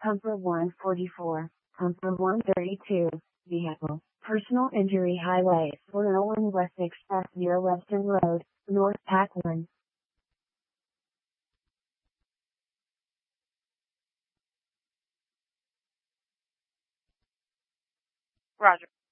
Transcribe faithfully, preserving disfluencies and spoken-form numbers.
Pumper one forty-four, Pumper one thirty-two, Vehicle, Personal Injury Highway four oh one West Express near Weston Road, North Paquin. Roger.